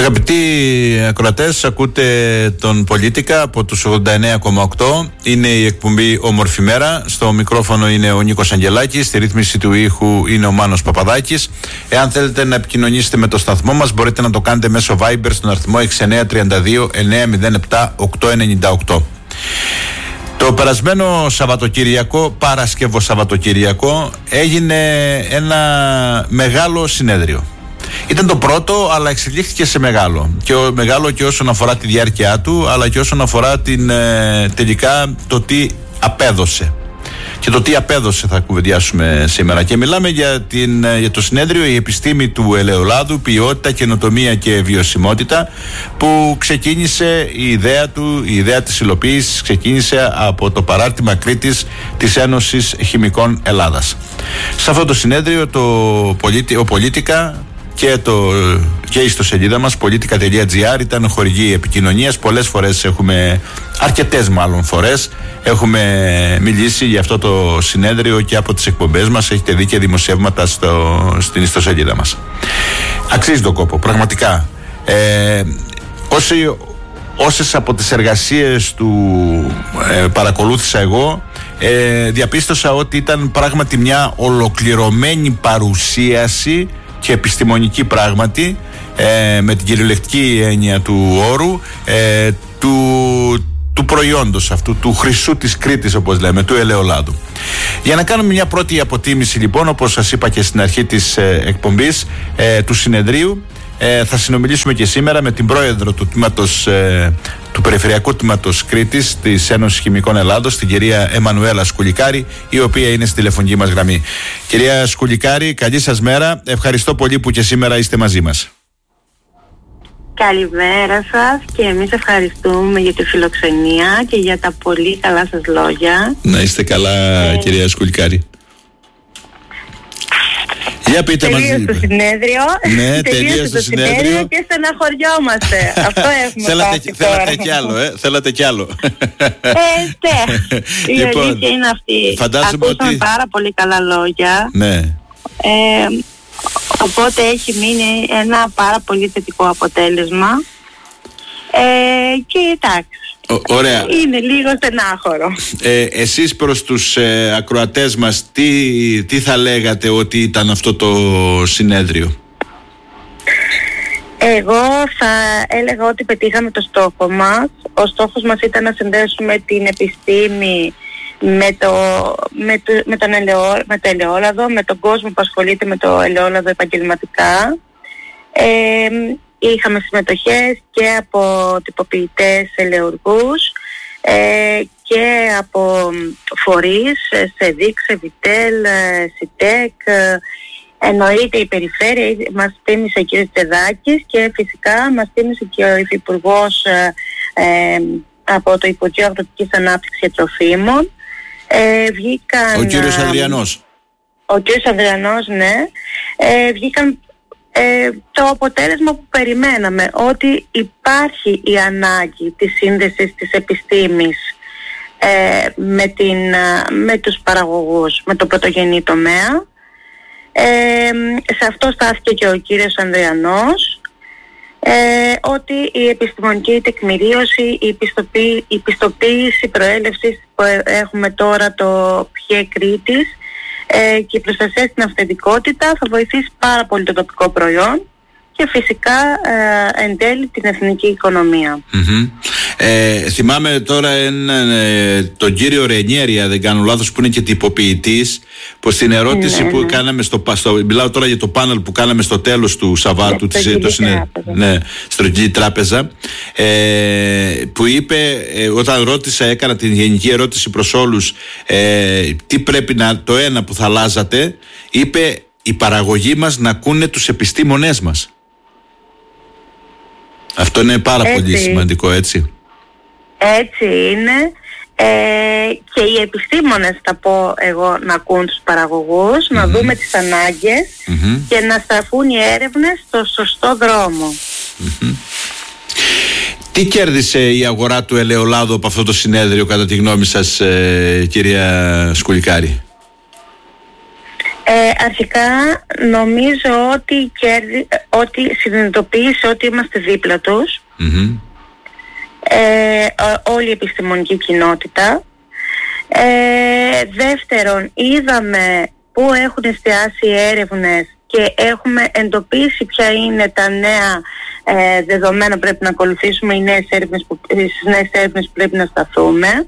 Αγαπητοί ακροατές, ακούτε τον Πολίτικα από τους 89,8. Είναι η εκπομπή Όμορφη Μέρα. Στο μικρόφωνο είναι ο Νίκος Αγγελάκης. Στη ρύθμιση του ήχου είναι ο Μάνος Παπαδάκης. Εάν θέλετε να επικοινωνήσετε με το σταθμό μας, μπορείτε να το κάνετε μέσω Viber στον αριθμό 6932 907 898. Το περασμένο Σαββατοκύριακο, Παρασκευό Σαββατοκύριακο, έγινε ένα μεγάλο συνέδριο. Ήταν το πρώτο, αλλά εξελίχθηκε σε μεγάλο. Μεγάλο και όσον αφορά τη διάρκεια του, αλλά και όσον αφορά τελικά το τι απέδωσε. Και το τι απέδωσε θα κουβεντιάσουμε σήμερα. Και μιλάμε για το συνέδριο «Η επιστήμη του ελαιολάδου, ποιότητα, καινοτομία και βιωσιμότητα», που ξεκίνησε η ιδέα της υλοποίησης ξεκίνησε από το παράρτημα Κρήτης της Ένωσης Χημικών Ελλάδας. Σε αυτό το συνέδριο ο Πολίτικα και η ιστοσελίδα μας politica.gr ήταν χορηγή επικοινωνίας. Αρκετές φορές έχουμε μιλήσει για αυτό το συνέδριο και από τις εκπομπές μας. Έχετε δει και δημοσιεύματα στην ιστοσελίδα μας. Αξίζει τον κόπο, πραγματικά. Όσες από τις εργασίες του παρακολούθησα εγώ, διαπίστωσα ότι ήταν πράγματι μια ολοκληρωμένη παρουσίαση και επιστημονική πράγματι, με την κυριολεκτική έννοια του όρου, του προϊόντος αυτού, του χρυσού της Κρήτης, όπως λέμε, του ελαιολάδου. Για να κάνουμε μια πρώτη αποτίμηση, λοιπόν, όπως σας είπα και στην αρχή της εκπομπής, του συνεδρίου, θα συνομιλήσουμε και σήμερα με την πρόεδρο του Περιφερειακού Τμήματος Κρήτης της Ένωσης Χημικών Ελλάδος, την κυρία Εμμανουέλα Σκουλικάρη, η οποία είναι στη τηλεφωνική μας γραμμή. Κυρία Σκουλικάρη, καλή σας μέρα. Ευχαριστώ πολύ που και σήμερα είστε μαζί μας. Καλημέρα σας, και εμείς ευχαριστούμε για τη φιλοξενία και για τα πολύ καλά σας λόγια. Να είστε καλά, κυρία Σκουλικάρη. Για πείτε μας. Τελείωσε το συνέδριο. Ναι, τελείωσε το συνέδριο και στεναχωριόμαστε. Αυτό έχουμε θέλατε κι άλλο, θέλατε κι άλλο. Η αλήθεια είναι αυτή. Ακούσαμε πάρα πολύ καλά λόγια. Ναι. Οπότε έχει μείνει ένα πάρα πολύ θετικό αποτέλεσμα. Και εντάξει. Ωραία. Είναι λίγο στενάχωρο. Εσείς προς τους ακροατές μας τι θα λέγατε ότι ήταν αυτό το συνέδριο? Εγώ θα έλεγα ότι πετύχαμε το στόχο μας. Ο στόχος μας ήταν να συνδέσουμε την επιστήμη με το ελαιόλαδο, με τον κόσμο που ασχολείται με το ελαιόλαδο επαγγελματικά. Είχαμε συμμετοχές και από τυποποιητές ελαιοργούς και από φορείς, ΣΕΔΙΚ, ΣΕΒΙΤΕΛ, ΣΙΤΕΚ. Εννοείται η περιφέρεια μας τίμησε ο κ. Τσεδάκης, και φυσικά μας τίμησε και ο Υφυπουργός από το Υπουργείο Αγροτικής Ανάπτυξης και Τροφίμων. Ο κύριος Ανδριανός. Ο κύριος Ανδριανός, ναι. Βγήκαν το αποτέλεσμα που περιμέναμε, ότι υπάρχει η ανάγκη της σύνδεσης της επιστήμης με τους παραγωγούς, με το πρωτογενή τομέα. Σε αυτό στάθηκε και ο κύριος Ανδριανός, ότι η επιστημονική τεκμηρίωση, η πιστοποίηση προέλευσης που έχουμε τώρα, το ΠΧΕ Κρήτης, και η προστασία στην αυθεντικότητα θα βοηθήσει πάρα πολύ το τοπικό προϊόν και φυσικά εν τέλει την εθνική οικονομία. Θυμάμαι τώρα τον κύριο Ρενιέρια, δεν κάνω λάθος, που είναι και τυποποιητής, που στην ερώτηση που κάναμε μιλάω τώρα για το πάνελ που κάναμε στο τέλος του Σαββάτου, στην Στρογγυλή Τράπεζα, που είπε, όταν έκανα την γενική ερώτηση προς όλους, τι πρέπει το ένα που θα αλλάζατε, είπε η παραγωγή μας να ακούνε τους επιστήμονές μας. Αυτό είναι πάρα πολύ σημαντικό, έτσι. Έτσι είναι. Και οι επιστήμονες, θα πω εγώ, να ακούν τους παραγωγούς, να δούμε τις ανάγκες και να στραφούν οι έρευνες στο σωστό δρόμο. Τι κέρδισε η αγορά του ελαιολάδου από αυτό το συνέδριο, κατά τη γνώμη σας, κυρία Σκουλικάρη? Αρχικά νομίζω ότι συνειδητοποίησε ότι είμαστε δίπλα τους, όλη η επιστημονική κοινότητα. Δεύτερον, είδαμε πού έχουν εστιάσει οι έρευνες και έχουμε εντοπίσει ποια είναι τα νέα δεδομένα που πρέπει να ακολουθήσουμε, στις νέες έρευνες που πρέπει να σταθούμε.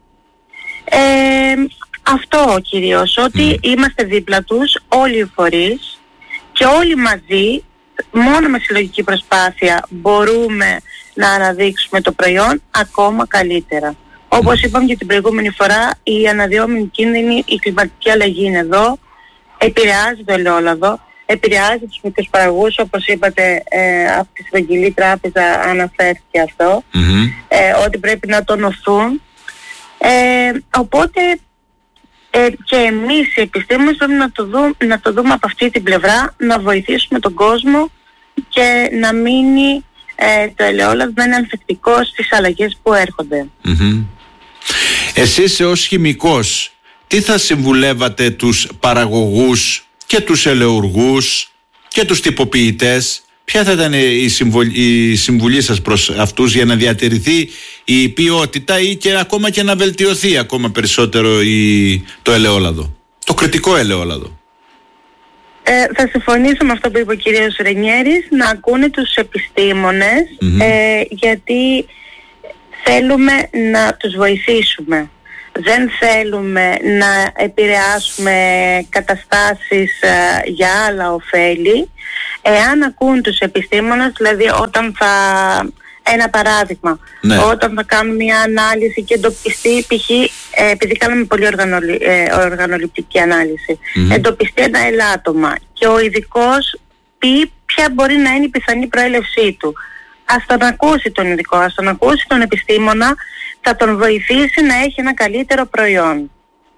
Αυτό κυρίως, ότι είμαστε δίπλα τους όλοι οι φορείς και όλοι μαζί, μόνο με συλλογική προσπάθεια μπορούμε να αναδείξουμε το προϊόν ακόμα καλύτερα. Όπως είπαμε και την προηγούμενη φορά, η αναδυόμενη κίνδυνη, η κλιματική αλλαγή είναι εδώ, επηρεάζει το ελαιόλαδο, επηρεάζει τους μικρούς παραγωγούς, όπως είπατε, από τη Στρογγυλή Τράπεζα αναφέρθηκε αυτό, ότι πρέπει να τονωθούν. Οπότε και εμείς οι επιστήμονες πρέπει να το δούμε από αυτή την πλευρά, να βοηθήσουμε τον κόσμο και να μείνει το ελαιόλαδο να είναι ανθεκτικό στις αλλαγές που έρχονται. Εσείς ως χημικός, τι θα συμβουλεύατε τους παραγωγούς και τους ελαιουργούς και τους τυποποιητές? Ποια θα ήταν η συμβουλή σας προς αυτούς για να διατηρηθεί η ποιότητα ή και ακόμα και να βελτιωθεί ακόμα περισσότερο το ελαιόλαδο, το κριτικό ελαιόλαδο? Θα συμφωνήσω με αυτό που είπε ο κύριος Ρενιέρης, να ακούνε τους επιστήμονες, γιατί θέλουμε να τους βοηθήσουμε. Δεν θέλουμε να επηρεάσουμε καταστάσεις για άλλα ωφέλη. Εάν ακούν τους επιστήμονες, δηλαδή ένα παράδειγμα, όταν θα κάνουμε μια ανάλυση και εντοπιστεί π.χ. επειδή κάναμε πολύ οργανοληπτική ανάλυση, εντοπιστεί ένα ελάττωμα και ο ειδικός πει ποια μπορεί να είναι η πιθανή προέλευσή του. Ας τον ακούσει τον ειδικό, ας τον ακούσει τον επιστήμονα, θα τον βοηθήσει να έχει ένα καλύτερο προϊόν.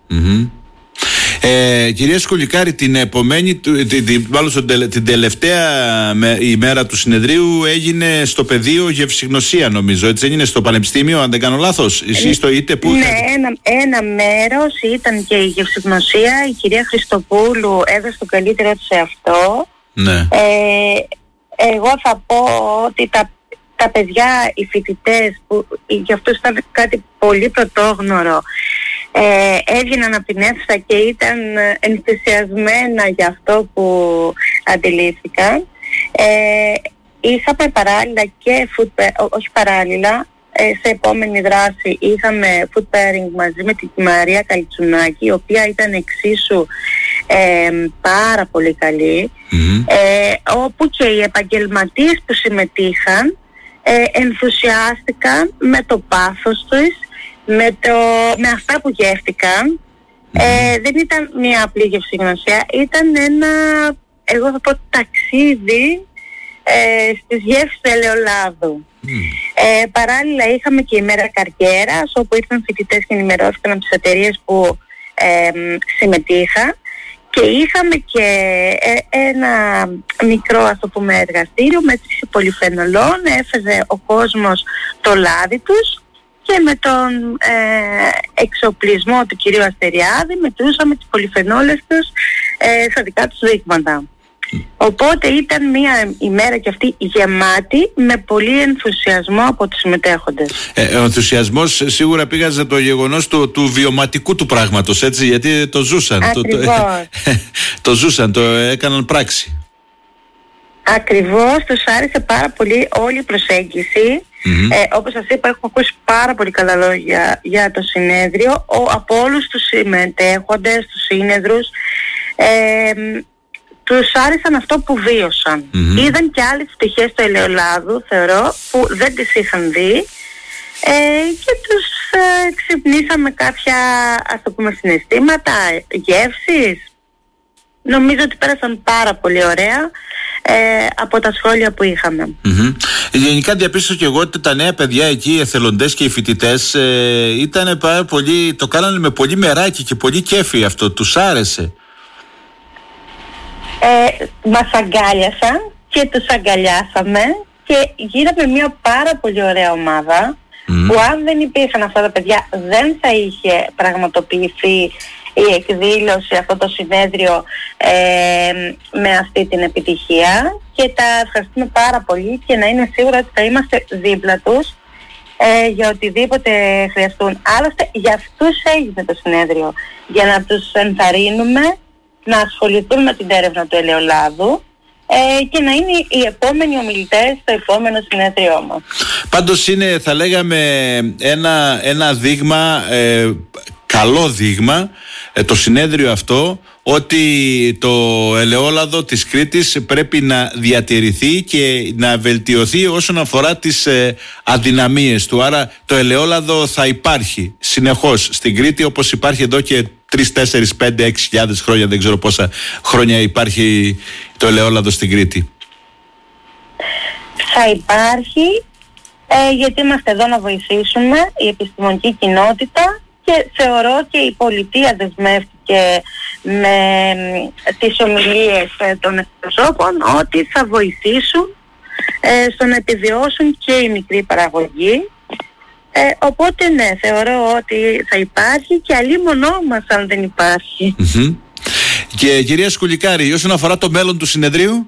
Κυρία Σκολικάρη, την τελευταία ημέρα του συνεδρίου έγινε στο πεδίο γευσηγνωσία, νομίζω, έτσι δεν είναι, στο Πανεπιστήμιο, αν δεν κάνω λάθος? Εσείς το είτε που... Ναι, ένα μέρος ήταν και η γευσηγνωσία. Η κυρία Χριστοπούλου έδωσε το καλύτερο της σε αυτό. Ναι. Εγώ θα πω ότι τα παιδιά, οι φοιτητές, που για αυτούς ήταν κάτι πολύ πρωτόγνωρο, έβγαιναν από την αίθουσα και ήταν ενθουσιασμένα για αυτό που αντιλήφθηκαν. Είχαμε παράλληλα και όχι παράλληλα, σε επόμενη δράση είχαμε food pairing μαζί με την Μαρία Καλτσουνάκη, η οποία ήταν εξίσου πάρα πολύ καλή, όπου και οι επαγγελματίες που συμμετείχαν ενθουσιάστηκαν με το πάθος τους, με αυτά που γεύτηκαν. Δεν ήταν μια απλή γευσηγνωσία, ήταν ένα, εγώ θα πω, ταξίδι στις γεύσεις του ελαιολάδου. Παράλληλα είχαμε και η μέρα καριέρας, όπου ήρθαν φοιτητές και ενημερώθηκαν από τις εταιρείες που συμμετείχαν, και είχαμε και ένα μικρό, ας το πούμε, εργαστήριο μέτρηση πολυφενολών. Έφεζε ο κόσμος το λάδι τους και με τον εξοπλισμό του κυρίου Αστεριάδη μετρούσαμε τις πολυφενόλες τους στα δικά τους δείγματα. Οπότε ήταν μια ημέρα και αυτή γεμάτη με πολύ ενθουσιασμό από τους συμμετέχοντες. Ο ενθουσιασμός σίγουρα πήγαζε το γεγονός του βιωματικού του πράγματος, έτσι, γιατί το ζούσαν. Το ζούσαν, το έκαναν πράξη. Ακριβώς, τους άρεσε πάρα πολύ όλη η προσέγγιση. Όπως σας είπα, έχουμε ακούσει πάρα πολύ καλά λόγια για το συνέδριο από όλους τους συμμετέχοντες, τους σύνεδρους. Τους άρεσαν αυτό που βίωσαν. Είδαν και άλλες πτυχές του ελαιολάδου, θεωρώ, που δεν τις είχαν δει, και τους ξυπνήσαμε κάποια, ας το πούμε, συναισθήματα, γεύσεις. Νομίζω ότι πέρασαν πάρα πολύ ωραία από τα σχόλια που είχαμε. Γενικά διαπίστωσα και εγώ ότι τα νέα παιδιά εκεί, οι εθελοντές και οι φοιτητές, ήταν πάρα πολύ, το κάνανε με πολύ μεράκι και πολύ κέφι αυτό, τους άρεσε. Μας αγκάλιασαν και τους αγκαλιάσαμε και γίναμε μια πάρα πολύ ωραία ομάδα, που αν δεν υπήρχαν αυτά τα παιδιά δεν θα είχε πραγματοποιηθεί η εκδήλωση, αυτό το συνέδριο με αυτή την επιτυχία, και τα ευχαριστούμε πάρα πολύ και να είναι σίγουρα ότι θα είμαστε δίπλα τους για οτιδήποτε χρειαστούν. Άλλωστε για αυτούς έγινε το συνέδριο, για να τους ενθαρρύνουμε να ασχοληθούν με την έρευνα του ελαιολάδου και να είναι οι επόμενοι ομιλητές στο επόμενο συνέδριό μας. Πάντως είναι, θα λέγαμε, ένα δείγμα, καλό δείγμα, το συνέδριο αυτό, ότι το ελαιόλαδο της Κρήτης πρέπει να διατηρηθεί και να βελτιωθεί όσον αφορά τις αδυναμίες του. Άρα το ελαιόλαδο θα υπάρχει συνεχώς στην Κρήτη, όπως υπάρχει εδώ και 3, 4, 5, 6.000 χρόνια, δεν ξέρω πόσα χρόνια υπάρχει το ελαιόλαδο στην Κρήτη. Θα υπάρχει, γιατί είμαστε εδώ να βοηθήσουμε, η επιστημονική κοινότητα, και θεωρώ και η πολιτεία δεσμεύτηκε με τις ομιλίες των εκπροσώπων ότι θα βοηθήσουν στο να επιβιώσουν και η μικρή παραγωγή. Οπότε ναι, θεωρώ ότι θα υπάρχει, και αλλήμονό μας αν δεν υπάρχει. Και κυρία Σκουλικάρη, όσον αφορά το μέλλον του συνεδρίου?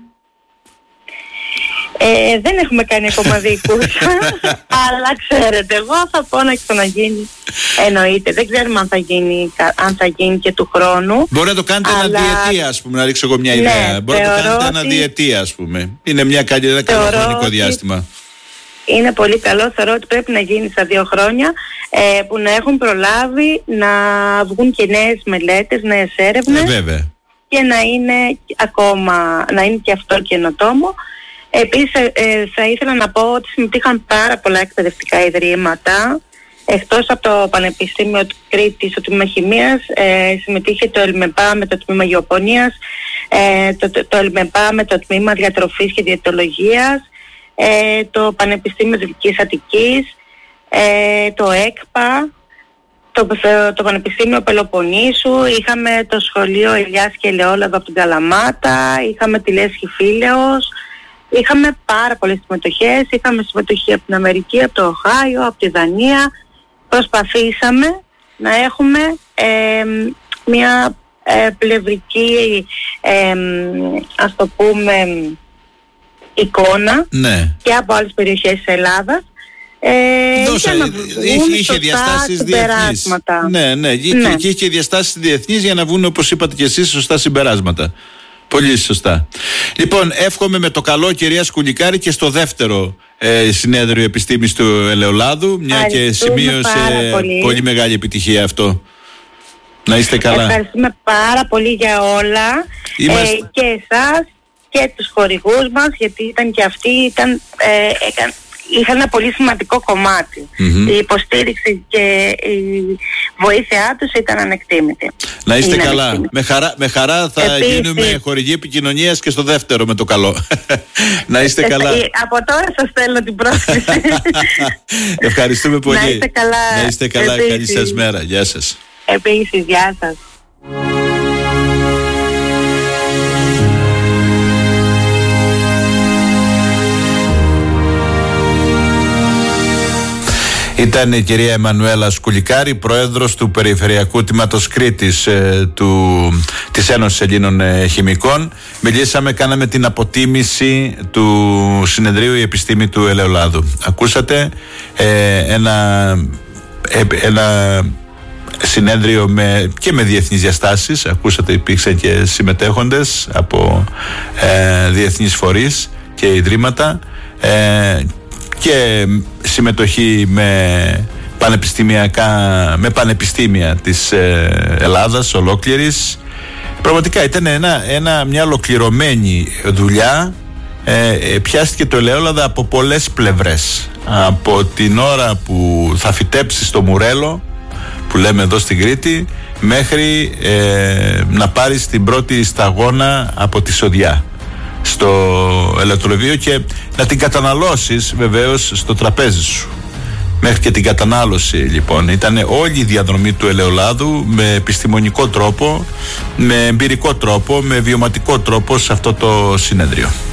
Δεν έχουμε κάνει ακόμα δικούς, αλλά ξέρετε, εγώ θα πω να ξαναγίνει. Εννοείται, δεν ξέρουμε αν θα γίνει και του χρόνου. Μπορεί να το κάνετε αναδιετία, ας πούμε, να ρίξω εγώ μια ιδέα. Μπορεί να το κάνετε αναδιετία, ας πούμε. Είναι ένα καλό χρονικό διάστημα. Είναι πολύ καλό, θεωρώ ότι πρέπει να γίνει στα 2 χρόνια, που να έχουν προλάβει να βγουν και νέες μελέτες, νέες έρευνες, και να είναι και αυτό καινοτόμο. Επίσης θα ήθελα να πω ότι συμμετείχαν πάρα πολλά εκπαιδευτικά ιδρύματα. Εκτός από το Πανεπιστήμιο του Κρήτης, το Τμήμα Χημείας, συμμετείχε το ΕΛΜΕΠΑ με το Τμήμα Γεωπονίας, το ΕΛΜΕΠΑ με το Τμήμα Διατροφής και Διαιτολογίας, το Πανεπιστήμιο Δυτικής Αττικής, το ΕΚΠΑ, το Πανεπιστήμιο Πελοποννήσου, είχαμε το Σχολείο Ηλιάς και Ελαιόλαδο από την Καλαμάτα, είχαμε τη Λέσχη Φίλεως. Είχαμε πάρα πολλές συμμετοχές, είχαμε συμμετοχή από την Αμερική, από το Οχάιο, από τη Δανία. Προσπαθήσαμε να έχουμε μια πλευρική, ας το πούμε, εικόνα, ναι, και από άλλες περιοχές της Ελλάδας. Είχε διαστάσεις διεθνείς. Ναι, και είχε διαστάσεις διεθνείς για να βγουν, όπως είπατε και εσείς, σωστά συμπεράσματα. Πολύ σωστά. Λοιπόν, εύχομαι με το καλό, κυρία Σκουλικάρη, και στο δεύτερο συνέδριο επιστήμης του ελαιολάδου, μια και σημείωσε πολύ μεγάλη επιτυχία αυτό. Να είστε καλά. Ευχαριστούμε πάρα πολύ για όλα, και εσάς και τους χορηγούς μας, γιατί ήταν και αυτοί είχαν ένα πολύ σημαντικό κομμάτι. Η υποστήριξη και η βοήθειά τους ήταν ανεκτήμητη. Να είστε καλά. Με χαρά θα γίνουμε χορηγοί επικοινωνίας και στο δεύτερο, με το καλό. Να είστε καλά. Από τώρα σας στέλνω την πρόσκληση. Ευχαριστούμε πολύ. Να είστε καλά. Να είστε καλά. Καλή σας μέρα. Γεια σας. Επίσης, γεια σας. Ήταν η κυρία Εμμανουέλα Σκουλικάρη, πρόεδρος του Περιφερειακού Τμήματος Κρήτης της Ένωσης Ελλήνων Χημικών. Κάναμε την αποτίμηση του συνεδρίου «Η επιστήμη του ελαιολάδου». Ακούσατε ένα συνέδριο και με διεθνείς διαστάσεις. Ακούσατε, υπήρξαν και συμμετέχοντες από διεθνείς φορείς και ιδρύματα, και συμμετοχή με πανεπιστήμια της Ελλάδας ολόκληρης. Πραγματικά ήταν μια ολοκληρωμένη δουλειά. Πιάστηκε το ελαιόλαδο από πολλές πλευρές. Από την ώρα που θα φυτέψει στο Μουρέλο, που λέμε εδώ στην Κρήτη, μέχρι να πάρεις την πρώτη σταγόνα από τη σοδιά στο ελαιοτροβείο και να την καταναλώσεις βεβαίως στο τραπέζι σου. Μέχρι και την κατανάλωση, λοιπόν, ήταν όλη η διαδρομή του ελαιολάδου με επιστημονικό τρόπο, με εμπειρικό τρόπο, με βιωματικό τρόπο σε αυτό το συνέδριο.